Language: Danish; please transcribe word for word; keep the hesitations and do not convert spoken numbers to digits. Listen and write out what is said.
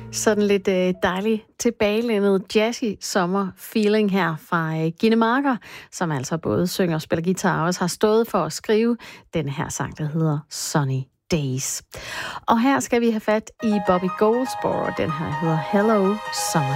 Sådan lidt øh, dejlig tilbagelænet jazzy sommer feeling her fra øh, Gitte Marker, som altså både synger og spiller guitar og også har stået for at skrive den her sang, der hedder Sunny Days. Og her skal vi have fat i Bobby Goldsboro. Den her hedder Hello Summer